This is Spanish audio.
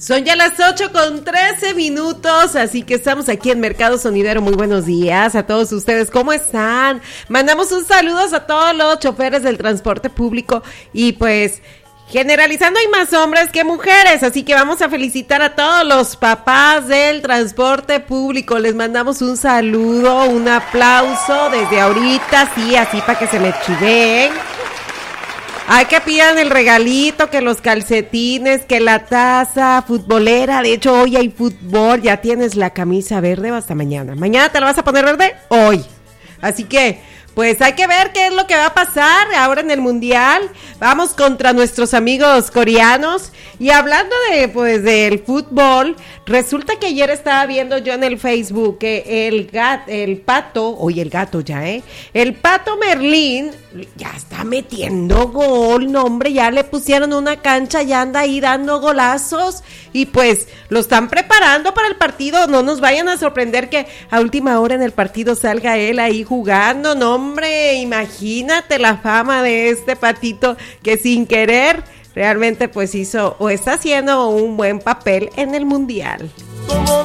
Son ya las 8:13, así que estamos aquí en Mercado Sonidero. Muy buenos días a todos ustedes, ¿cómo están? Mandamos un saludo a todos los choferes del transporte público y pues generalizando hay más hombres que mujeres, así que vamos a felicitar a todos los papás del transporte público. Les mandamos un saludo, un aplauso desde ahorita, sí, así para que se me chiveen. Hay que pidan el regalito, que los calcetines, que la taza futbolera. De hecho, hoy hay fútbol. Ya tienes la camisa verde o hasta mañana. ¿Mañana te la vas a poner verde? Hoy. Así que, pues hay que ver qué es lo que va a pasar ahora en el Mundial. Vamos contra nuestros amigos coreanos. Y hablando de, pues, del fútbol, resulta que ayer estaba viendo yo en el Facebook que el pato Merlín ya está metiendo gol, no hombre, ya le pusieron una cancha, ya anda ahí dando golazos y pues lo están preparando para el partido. No nos vayan a sorprender que a última hora en el partido salga él ahí jugando, no hombre, imagínate la fama de este patito que sin querer realmente pues hizo o está haciendo un buen papel en el Mundial. Como